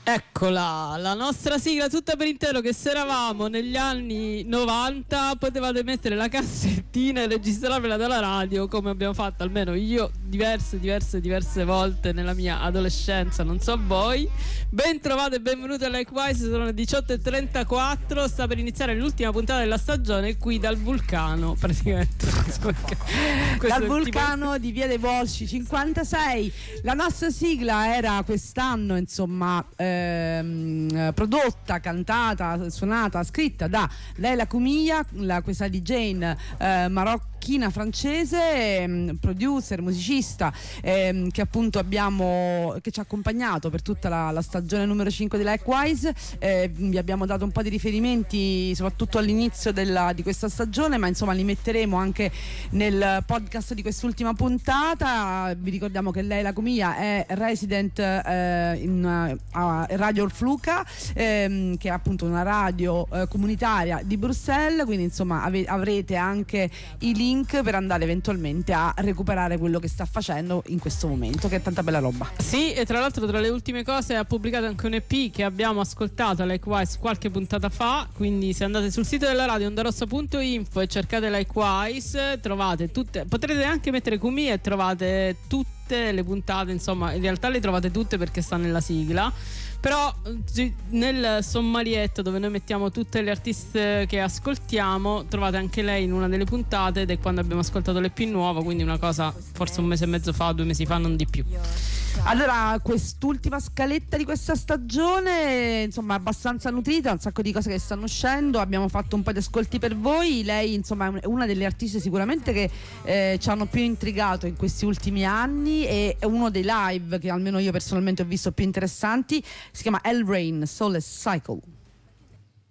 Eccola, la nostra sigla tutta per intero, che se eravamo negli anni 90 potevate mettere la cassettina e registrarvela dalla radio, come abbiamo fatto almeno io diverse volte nella mia adolescenza, non so voi. Ben trovate e benvenute a Likewise, sono le 18:34, sta per iniziare l'ultima puntata della stagione qui dal vulcano, praticamente. Dal vulcano di Via dei Volsci 56. La nostra sigla era quest'anno, insomma, prodotta, cantata, suonata, scritta da Leila Kumia, questa DJ marocchina francese, producer, musicista, che appunto che ci ha accompagnato per tutta la stagione numero 5 di Likewise. Vi abbiamo dato un po' di riferimenti soprattutto all'inizio di questa stagione, ma insomma li metteremo anche nel podcast di quest'ultima puntata. Vi ricordiamo che Leila Kumia è resident a Radio Orfluca, che è appunto una radio comunitaria di Bruxelles, quindi insomma avrete anche i link per andare eventualmente a recuperare quello che sta facendo in questo momento, che è tanta bella roba. Sì, e tra l'altro tra le ultime cose ha pubblicato anche un EP che abbiamo ascoltato a Likewise qualche puntata fa, quindi se andate sul sito della radio ondarossa.info e cercate Likewise trovate tutte, potrete anche mettere Kumia e trovate tutte le puntate, insomma in realtà le trovate tutte perché sta nella sigla, però nel sommarietto dove noi mettiamo tutte le artiste che ascoltiamo trovate anche lei in una delle puntate, ed è quando abbiamo ascoltato l'EP nuovo, quindi una cosa forse un mese e mezzo fa, 2 mesi fa, non di più. Allora, quest'ultima scaletta di questa stagione, insomma, abbastanza nutrita, un sacco di cose che stanno uscendo, abbiamo fatto un po' di ascolti per voi. Lei, insomma, è una delle artiste sicuramente che ci hanno più intrigato in questi ultimi anni, e è uno dei live che almeno io personalmente ho visto più interessanti. Si chiama El Rain Soul Cycle.